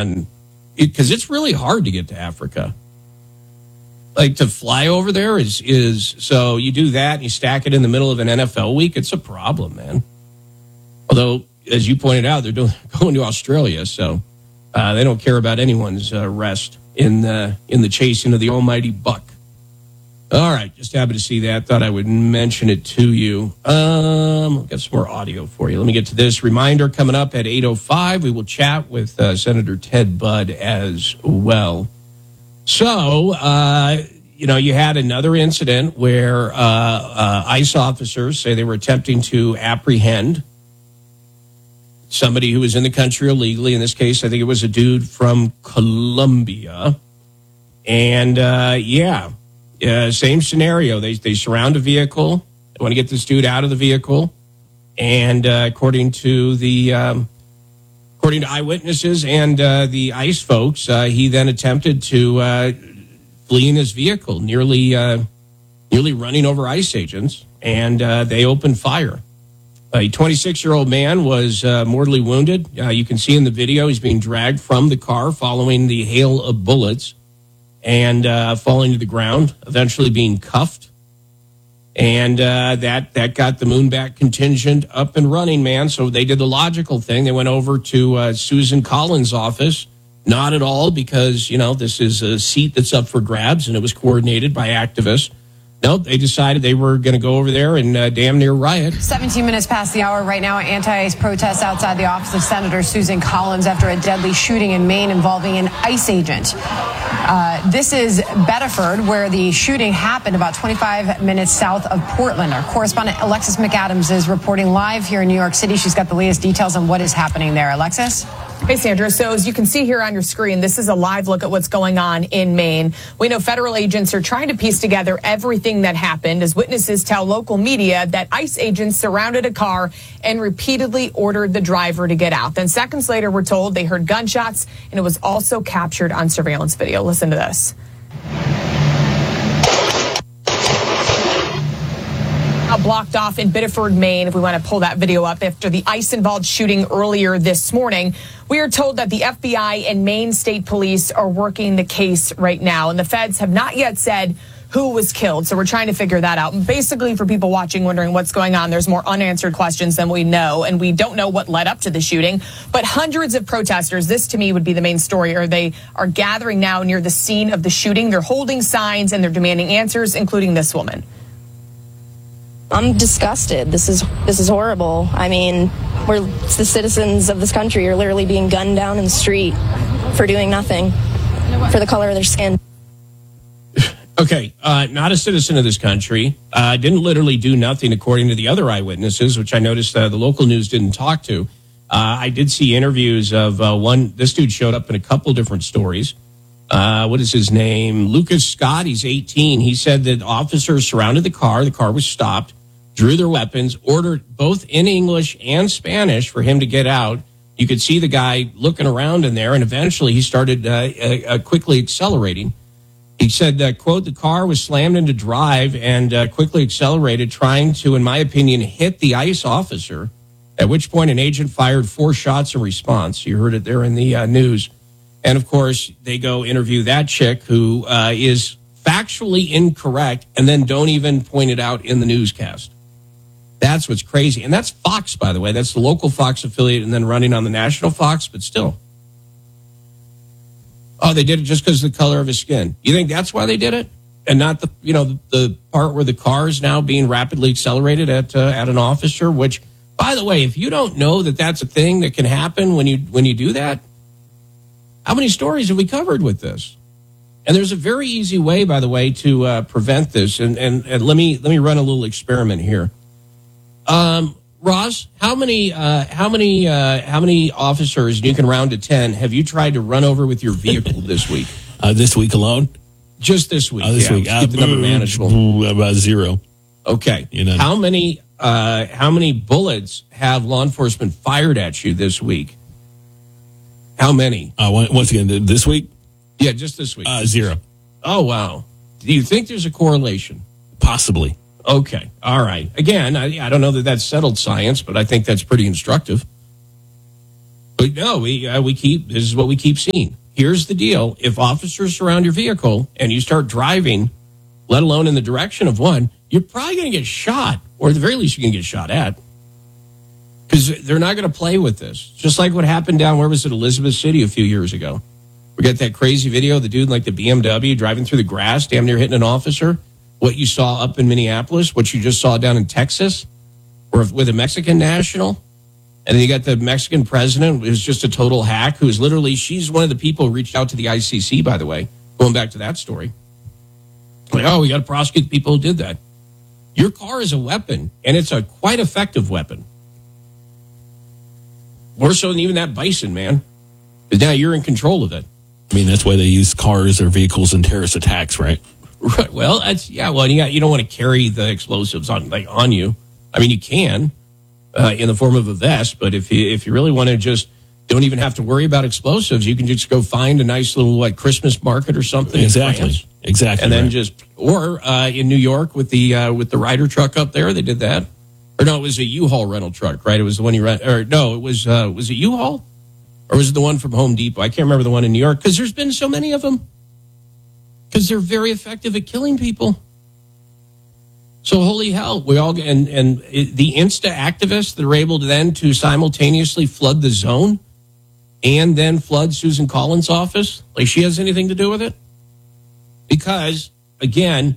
and because it's really hard to get to Africa. Like to fly over there is so you do that and you stack it in the middle of an NFL week. It's a problem, man. Although, as you pointed out, they're going to Australia, so they don't care about anyone's rest in the chasing of the almighty buck. All right, just happened to see that. Thought I would mention it to you. I've got some more audio for you. Let me get to this. Reminder coming up at 8:05. We will chat with Senator Ted Budd as well. So, you had another incident where ICE officers say they were attempting to apprehend somebody who was in the country illegally. In this case, I think it was a dude from Colombia. And, same scenario. They surround a vehicle. They want to get this dude out of the vehicle. And according to eyewitnesses and the ICE folks, he then attempted to flee in his vehicle, nearly running over ICE agents, and they opened fire. A 26-year-old man was mortally wounded. You can see in the video he's being dragged from the car following the hail of bullets and falling to the ground, eventually being cuffed. And that got the Moonback contingent up and running, man. So they did the logical thing. They went over to Susan Collins' office. Not at all, because, this is a seat that's up for grabs, and it was coordinated by activists. Nope, they decided they were going to go over there and damn near riot. 17 minutes past the hour right now. Anti-ICE protests outside the office of Senator Susan Collins after a deadly shooting in Maine involving an ICE agent. This is Bedford, where the shooting happened about 25 minutes south of Portland. Our correspondent Alexis McAdams is reporting live here in New York City. She's got the latest details on what is happening there. Alexis? Hey, Sandra. So as you can see here on your screen, this is a live look at what's going on in Maine. We know federal agents are trying to piece together everything that happened as witnesses tell local media that ICE agents surrounded a car and repeatedly ordered the driver to get out. Then seconds later, we're told they heard gunshots, and it was also captured on surveillance video. Listen to this. Blocked off in Biddeford, Maine, if we want to pull that video up, after the ICE-involved shooting earlier this morning. We are told that the FBI and Maine State Police are working the case right now, and the feds have not yet said who was killed, so we're trying to figure that out. And basically, for people watching wondering what's going on, there's more unanswered questions than we know, and we don't know what led up to the shooting. But hundreds of protesters, this to me would be the main story, or they are gathering now near the scene of the shooting. They're holding signs and they're demanding answers, including this woman. I'm disgusted. This is horrible. I mean, the citizens of this country are literally being gunned down in the street for doing nothing, for the color of their skin. Okay, not a citizen of this country. Didn't literally do nothing, according to the other eyewitnesses, which I noticed the local news didn't talk to. I did see interviews of one. This dude showed up in a couple different stories. What is his name? Lucas Scott. He's 18. He said that officers surrounded the car. The car was stopped, drew their weapons, ordered both in English and Spanish for him to get out. You could see the guy looking around in there, and eventually he started quickly accelerating. He said, quote, the car was slammed into drive and quickly accelerated, trying to, in my opinion, hit the ICE officer, at which point an agent fired 4 shots in response. You heard it there in the news. And, of course, they go interview that chick who is factually incorrect and then don't even point it out in the newscast. That's what's crazy. And that's Fox, by the way. That's the local Fox affiliate and then running on the national Fox, but still. Oh, they did it just because of the color of his skin. You think that's why they did it? And not the part where the car is now being rapidly accelerated at an officer, which, by the way, if you don't know that that's a thing that can happen when you do that, how many stories have we covered with this? And there's a very easy way, by the way, to prevent this. And let me run a little experiment here. Ross, how many officers, and you can round to 10, have you tried to run over with your vehicle this week? This week alone? Just this week. This week. Keep the number manageable. About 0. Okay. How many bullets have law enforcement fired at you this week? How many? Once again, this week? Yeah, just this week. 0. Oh, wow. Do you think there's a correlation? Possibly. Okay. All right. Again, I don't know that that's settled science, but I think that's pretty instructive. But no, this is what we keep seeing. Here's the deal. If officers surround your vehicle and you start driving, let alone in the direction of one, you're probably going to get shot, or at the very least, you're going to get shot at. Because they're not going to play with this. Just like what happened down, where was it, Elizabeth City a few years ago. We got that crazy video of the dude in like the BMW driving through the grass, damn near hitting an officer. What you saw up in Minneapolis, what you just saw down in Texas, with a Mexican national. And then you got the Mexican president, who's just a total hack, who's literally, she's one of the people who reached out to the ICC, by the way, going back to that story. Like, oh, we got to prosecute people who did that. Your car is a weapon, and it's a quite effective weapon. More so than even that bison, man. Because now you're in control of it. I mean, that's why they use cars or vehicles in terrorist attacks, right? Right. Well, you don't want to carry the explosives on you. I mean, you can. In the form of a vest, but if you really want to just don't even have to worry about explosives, you can just go find a nice little Christmas market or something. Exactly. And then in New York with the Ryder truck up there, they did that. Or no, it was a U-Haul rental truck, right? It was the one you rent. Or no, it was it U-Haul, or was it the one from Home Depot? I can't remember the one in New York because there's been so many of them. Because they're very effective at killing people. So holy hell, we all the Insta activists that are able to then to simultaneously flood the zone and then flood Susan Collins' office, like she has anything to do with it? Because again,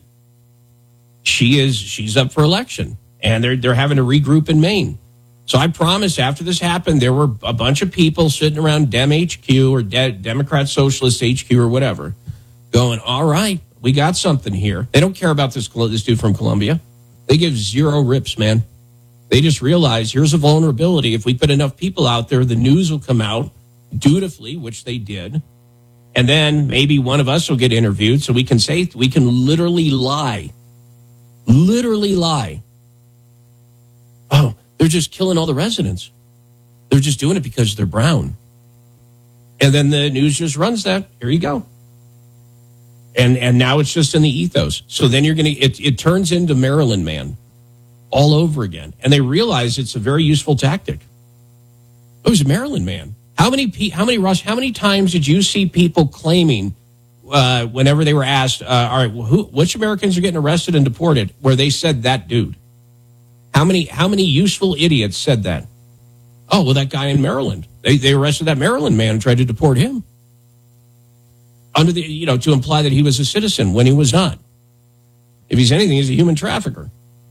she's up for election and they're having to regroup in Maine. So I promise after this happened, there were a bunch of people sitting around Dem HQ or Democrat Socialist HQ or whatever, going, all right, we got something here. They don't care about this dude from Colombia. They give zero rips, man. They just realize here's a vulnerability. If we put enough people out there, the news will come out dutifully, which they did. And then maybe one of us will get interviewed so we can literally lie. Literally lie. Oh, they're just killing all the residents. They're just doing it because they're brown. And then the news just runs that. Here you go. And now it's just in the ethos. So then it turns into Maryland Man all over again. And they realize it's a very useful tactic. It was a Maryland Man. How many times did you see people claiming whenever they were asked, all right, which Americans are getting arrested and deported, where they said that dude? How many useful idiots said that? Oh, well, that guy in Maryland. They arrested that Maryland man and tried to deport him. Under to imply that he was a citizen when he was not. If he's anything, he's a human trafficker.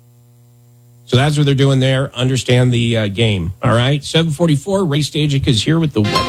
So that's what they're doing there. Understand the game. All right. 7:44. Ray Stajic is here with the weather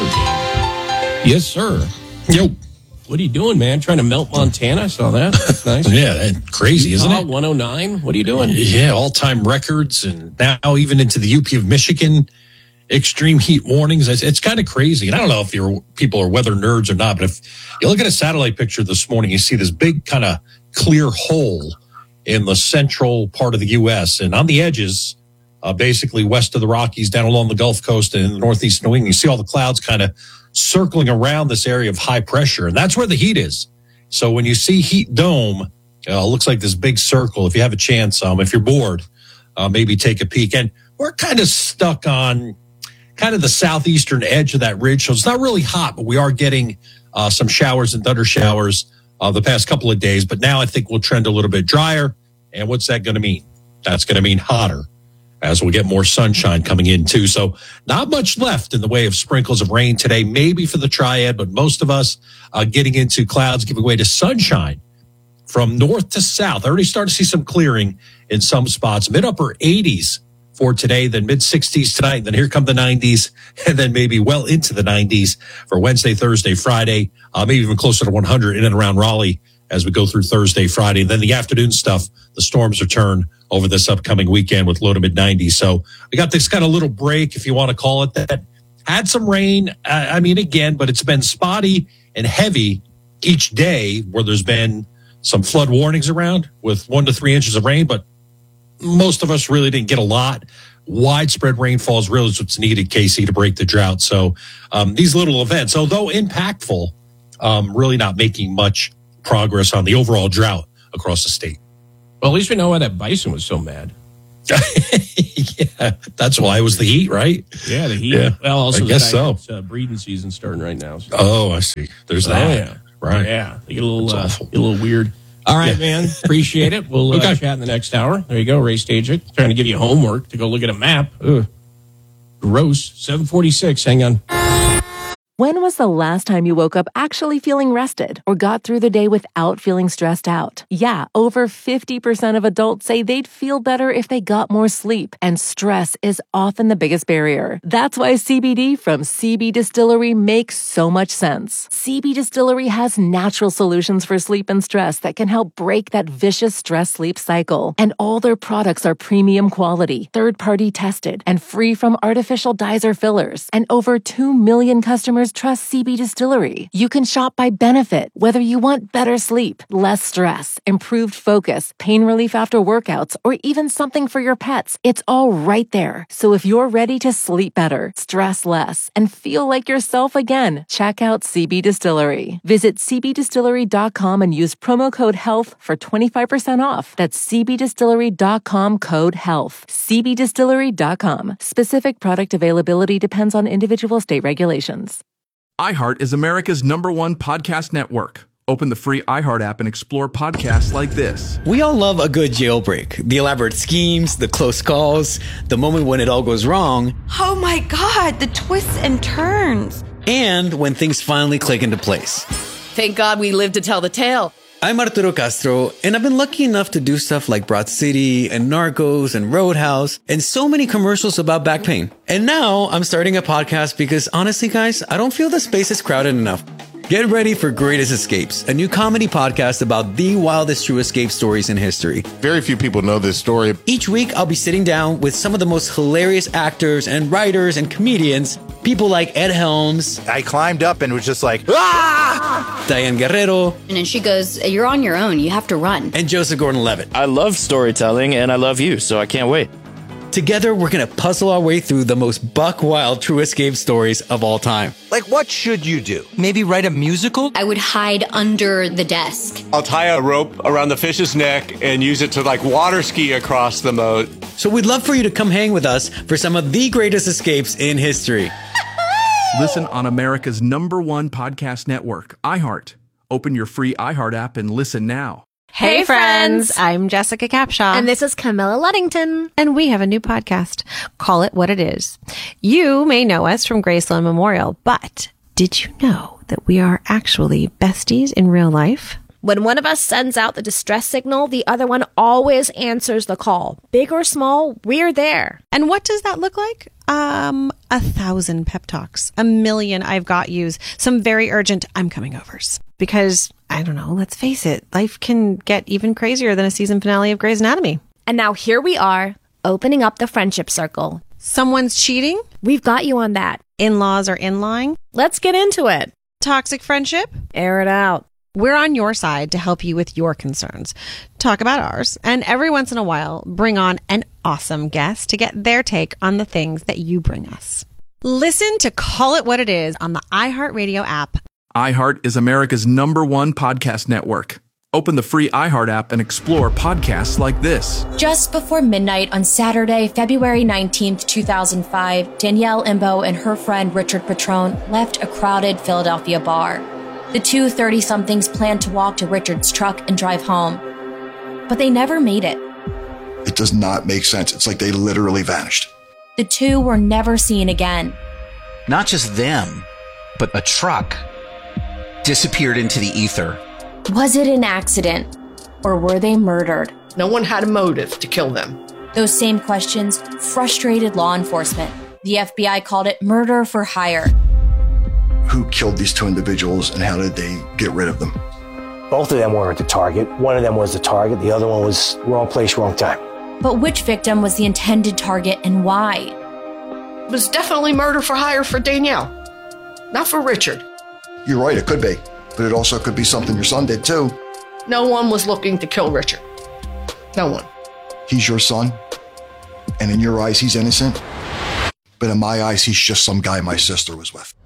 game. Yes, sir. Yo. What are you doing, man? Trying to melt Montana? I saw that. That's nice. Yeah, that's crazy, isn't it? 109. What are you doing? Yeah, all-time records, and now even into the UP of Michigan. Extreme heat warnings. It's kind of crazy. And I don't know if people are weather nerds or not, but if you look at a satellite picture this morning, you see this big kind of clear hole in the central part of the U.S. And on the edges, basically west of the Rockies, down along the Gulf Coast and in the northeast New England, you see all the clouds kind of circling around this area of high pressure. And that's where the heat is. So when you see heat dome, it looks like this big circle. If you have a chance, if you're bored, maybe take a peek. And we're kind of stuck on kind of the southeastern edge of that ridge. So it's not really hot, but we are getting some showers and thunder showers the past couple of days. But now I think we'll trend a little bit drier. And what's that going to mean? That's going to mean hotter as we get more sunshine coming in too. So not much left in the way of sprinkles of rain today, maybe for the triad, but most of us getting into clouds giving way to sunshine from north to south. I already started to see some clearing in some spots, mid-upper 80s. For today, then mid-60s tonight, then here come the 90s, and then maybe well into the 90s for Wednesday, Thursday, Friday, maybe even closer to 100 in and around Raleigh as we go through Thursday, Friday. And then the afternoon stuff, the storms return over this upcoming weekend with low to mid-90s. So we got this kind of little break, if you want to call it that. Had some rain, again, but it's been spotty and heavy each day where there's been some flood warnings around with 1 to 3 inches of rain, but most of us really didn't get a lot. Widespread rainfall is really what's needed, Casey, to break the drought. So these little events, although impactful, really not making much progress on the overall drought across the state. Well, at least we know why that bison was so mad. Yeah, that's why it was the heat, right? Yeah, the heat. Yeah, Well, also I guess so. It's breeding season starting right now. So. Oh, I see. There's that. Yeah. Right. Yeah, they get a little weird. All right, man. Appreciate it. We'll chat in the next hour. There you go, Ray Stagek. Trying to give you homework to go look at a map. Ugh. Gross. 7:46. Hang on. When was the last time you woke up actually feeling rested or got through the day without feeling stressed out? Yeah, over 50% of adults say they'd feel better if they got more sleep, and stress is often the biggest barrier. That's why CBD from CB Distillery makes so much sense. CB Distillery has natural solutions for sleep and stress that can help break that vicious stress-sleep cycle. And all their products are premium quality, third-party tested, and free from artificial dyes or fillers. And over 2 million customers trust CB Distillery. You can shop by benefit, whether you want better sleep, less stress, improved focus, pain relief after workouts, or even something for your pets. It's all right there. So if you're ready to sleep better, stress less, and feel like yourself again, check out CB Distillery. Visit cbdistillery.com and use promo code HEALTH for 25% off. That's cbdistillery.com, code HEALTH. cbdistillery.com. Specific product availability depends on individual state regulations. iHeart is America's #1 podcast network. Open the free iHeart app and explore podcasts like this. We all love a good jailbreak. The elaborate schemes, the close calls, the moment when it all goes wrong. Oh my God, the twists and turns. And when things finally click into place. Thank God we lived to tell the tale. I'm Arturo Castro, and I've been lucky enough to do stuff like Broad City and Narcos and Roadhouse and so many commercials about back pain. And now I'm starting a podcast because honestly, guys, I don't feel the space is crowded enough. Get ready for Greatest Escapes, a new comedy podcast about the wildest true escape stories in history. Very few people know this story. Each week, I'll be sitting down with some of the most hilarious actors and writers and comedians, people like Ed Helms. I climbed up and was just like, ah! Diane Guerrero. And then she goes, you're on your own. You have to run. And Joseph Gordon-Levitt. I love storytelling and I love you, so I can't wait. Together, we're going to puzzle our way through the most buck-wild true escape stories of all time. Like, what should you do? Maybe write a musical? I would hide under the desk. I'll tie a rope around the fish's neck and use it to, water ski across the moat. So we'd love for you to come hang with us for some of the greatest escapes in history. Listen on America's #1 podcast network, iHeart. Open your free iHeart app and listen now. Hey friends, I'm Jessica Capshaw. And this is Camilla Luddington. And we have a new podcast, Call It What It Is. You may know us from Graceland Memorial, but did you know that we are actually besties in real life? When one of us sends out the distress signal, the other one always answers the call. Big or small, we're there. And what does that look like? 1,000 pep talks, 1,000,000 I've got yous, some very urgent I'm coming overs. Because, I don't know, let's face it, life can get even crazier than a season finale of Grey's Anatomy. And now here we are, opening up the friendship circle. Someone's cheating? We've got you on that. In-laws are in-lying? Let's get into it. Toxic friendship? Air it out. We're on your side to help you with your concerns. Talk about ours, and every once in a while, bring on an awesome guest to get their take on the things that you bring us. Listen to Call It What It Is on the iHeartRadio app. iHeart is America's #1 podcast network. Open the free iHeart app and explore podcasts like this. Just before midnight on Saturday, February 19th, 2005, Danielle Imbo and her friend Richard Petrone left a crowded Philadelphia bar. The two 30-somethings planned to walk to Richard's truck and drive home, but they never made it. It does not make sense. It's like they literally vanished. The two were never seen again. Not just them, but a truck disappeared into the ether. Was it an accident, or were they murdered? No one had a motive to kill them. Those same questions frustrated law enforcement. The FBI called it murder for hire. Who killed these two individuals and how did they get rid of them? Both of them weren't the target. One of them was the target. The other one was wrong place, wrong time. But which victim was the intended target and why? It was definitely murder for hire for Danielle, not for Richard. You're right, it could be. But it also could be something your son did too. No one was looking to kill Richard. No one. He's your son. And in your eyes, he's innocent. But in my eyes, he's just some guy my sister was with.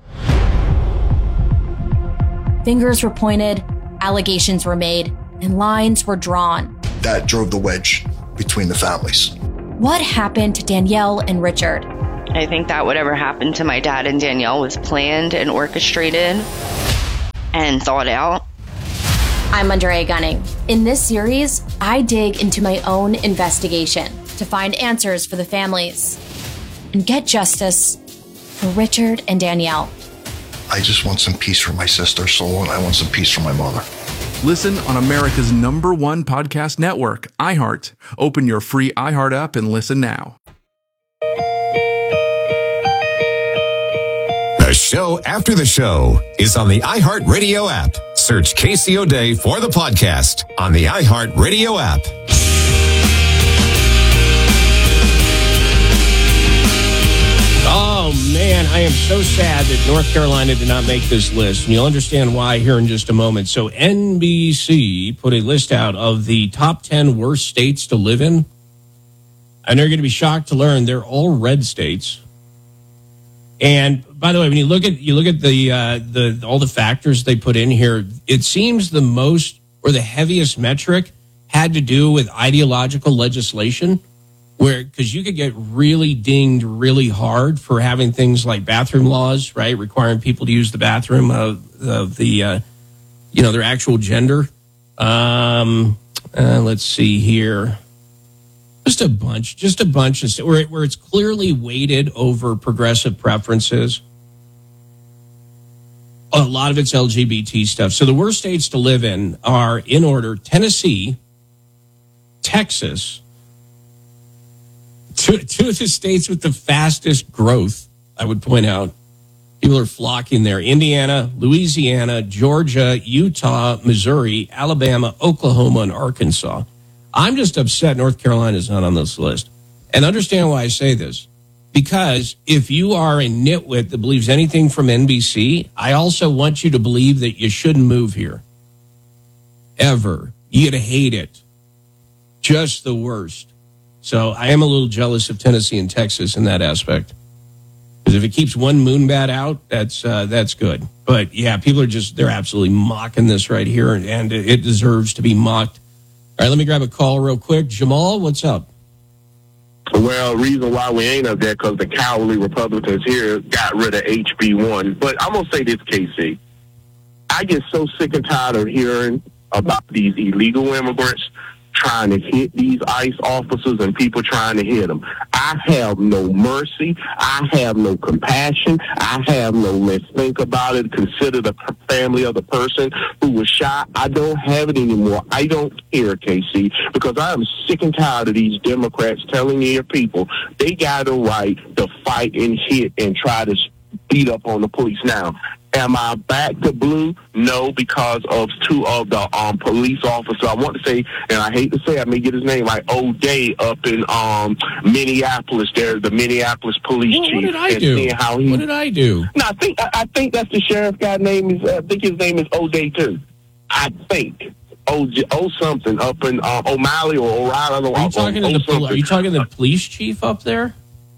Fingers were pointed, allegations were made, and lines were drawn. That drove the wedge between the families. What happened to Danielle and Richard? I think that whatever happened to my dad and Danielle was planned and orchestrated and thought out. I'm Andrea Gunning. In this series, I dig into my own investigation to find answers for the families and get justice for Richard and Danielle. I just want some peace for my sister's soul, and I want some peace for my mother. Listen on America's #1 podcast network, iHeart. Open your free iHeart app and listen now. The show after the show is on the iHeartRadio app. Search Casey O'Day for the podcast on the iHeartRadio app. Oh, man, I am so sad that North Carolina did not make this list, and you'll understand why here in just a moment. So NBC put a list out of the top 10 worst states to live in, and they're going to be shocked to learn they're all red states. And by the way, when you look at the all the factors they put in here, it seems the most or the heaviest metric had to do with ideological legislation, where because you could get really dinged really hard for having things like bathroom laws, right, requiring people to use the bathroom of the their actual gender. Let's see here. Just a bunch of where it's clearly weighted over progressive preferences. A lot of it's LGBT stuff. So the worst states to live in are, in order, Tennessee, Texas, two of the states with the fastest growth, I would point out. People are flocking there. Indiana, Louisiana, Georgia, Utah, Missouri, Alabama, Oklahoma, and Arkansas. I'm just upset North Carolina is not on this list. And understand why I say this. Because if you are a nitwit that believes anything from NBC, I also want you to believe that you shouldn't move here. Ever. You'd hate it. Just the worst. So I am a little jealous of Tennessee and Texas in that aspect. Because if it keeps one moonbat out, that's good. But yeah, people are they're absolutely mocking this right here, and it deserves to be mocked. All right, let me grab a call real quick. Jamal, what's up? Well, reason why we ain't up there because the cowardly Republicans here got rid of HB1. But I'm going to say this, KC. I get so sick and tired of hearing about these illegal immigrants trying to hit these ICE officers and people trying to hit them. I have no mercy. I have no compassion. I have no let's think about it, consider the family of the person who was shot. I don't have it anymore. I don't care, KC, because I am sick and tired of these Democrats telling their people they got a right to fight and hit and try to beat up on the police. Now, am I back to blue? No, because of two of the police officers. I want to say, and I hate to say, I may get his name like O'Day up in Minneapolis. There, the Minneapolis police chief. What did I do? What did I do? No, I think that's the sheriff guy name is. I think his name is O'Day too. I think. Something up in O'Malley or O'Reilly. Are you talking to the police chief up there?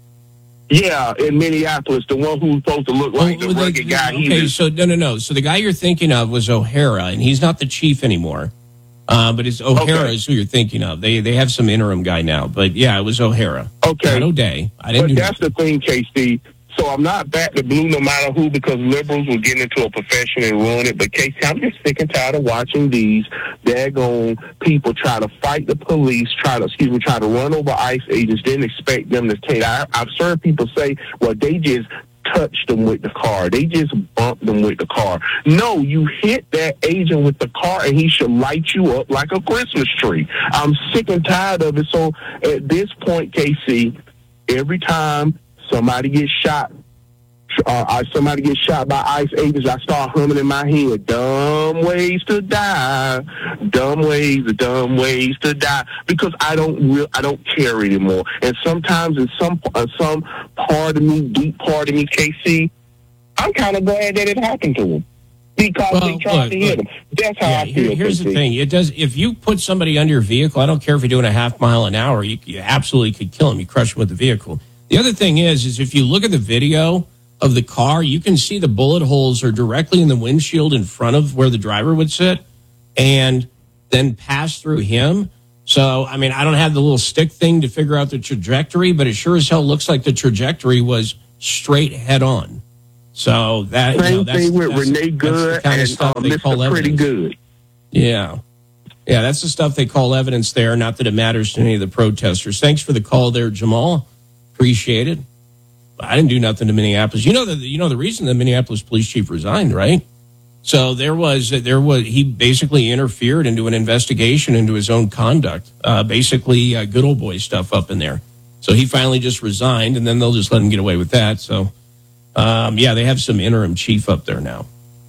Yeah, in Minneapolis, the one who's supposed to look like the rugged guy. Okay, so no. So the guy you're thinking of was O'Hara, and he's not the chief anymore. But it's O'Hara is who you're thinking of. They have some interim guy now, but yeah, it was O'Hara. Okay, not O'Day. I didn't. But that's the thing, KC. So I'm not back to blue no matter who, because liberals will get into a profession and ruin it. But Casey, I'm just sick and tired of watching these daggone people try to fight the police, try to run over ICE agents, didn't expect them to take. I've heard people say, well, they just touched them with the car. They just bumped them with the car. No, you hit that agent with the car and he should light you up like a Christmas tree. I'm sick and tired of it. So at this point, KC, every time somebody gets shot by ICE agents, I start humming in my head, dumb ways to die, dumb ways to die, because I don't care anymore. And sometimes in some part of me, deep part of me, KC, I'm kind of glad that it happened to him. Because they tried to hit him. That's how I feel. Here's the thing. It does. If you put somebody under your vehicle, I don't care if you're doing a half mile an hour, you absolutely could kill him. You crush him with the vehicle. The other thing is if you look at the video of the car, you can see the bullet holes are directly in the windshield in front of where the driver would sit and then pass through him. So, I mean, I don't have the little stick thing to figure out the trajectory, but it sure as hell looks like the trajectory was straight head on. So that same thing with Renee Good and Mr. Pretty Good. Yeah. Yeah, that's the stuff they call evidence there. Not that it matters to any of the protesters. Thanks for the call there, Jamal. Appreciate it. I didn't do nothing to Minneapolis. You know the reason the Minneapolis police chief resigned, right? So he basically interfered into an investigation into his own conduct. Basically, good old boy stuff up in there. So he finally just resigned, and then they'll just let him get away with that. So, they have some interim chief up there now.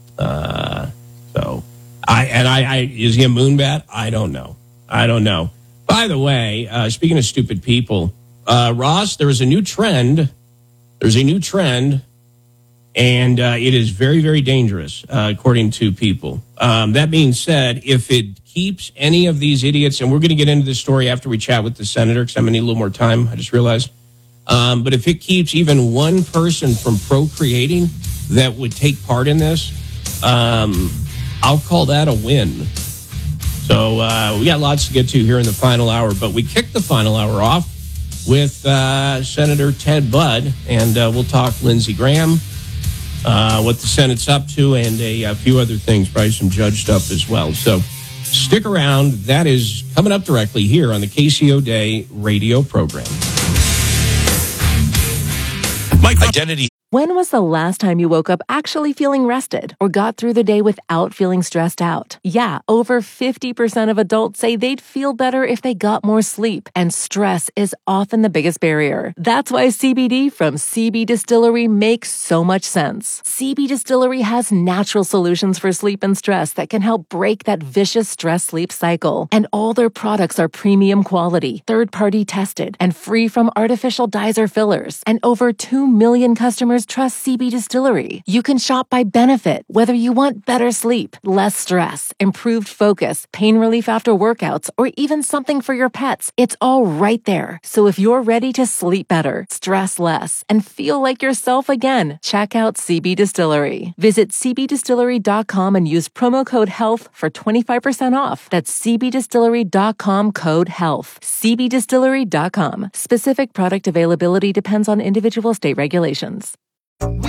Is he a moonbat? I don't know. By the way, speaking of stupid people, Ross, there is a new trend. There's a new trend, and it is very, very dangerous, according to people. That being said, if it keeps any of these idiots, and we're going to get into this story after we chat with the senator, because I'm going to need a little more time, I just realized. But if it keeps even one person from procreating that would take part in this, I'll call that a win. So we got lots to get to here in the final hour, but we kicked the final hour off with Senator Ted Budd, and we'll talk Lindsey Graham, what the Senate's up to, and a few other things, probably some judge stuff as well. So stick around. That is coming up directly here on the KCO Day radio program. Identity. When was the last time you woke up actually feeling rested or got through the day without feeling stressed out? Yeah, over 50% of adults say they'd feel better if they got more sleep, and stress is often the biggest barrier. That's why CBD from CB Distillery makes so much sense. CB Distillery has natural solutions for sleep and stress that can help break that vicious stress-sleep cycle. And all their products are premium quality, third-party tested, and free from artificial dyes or fillers. And over 2 million customers trust CB Distillery. You can shop by benefit, whether you want better sleep, less stress, improved focus, pain relief after workouts, or even something for your pets. It's all right there. So if you're ready to sleep better, stress less, and feel like yourself again, check out CB Distillery. Visit cbdistillery.com and use promo code HEALTH for 25% off. That's cbdistillery.com, code HEALTH. cbdistillery.com. Specific product availability depends on individual state regulations.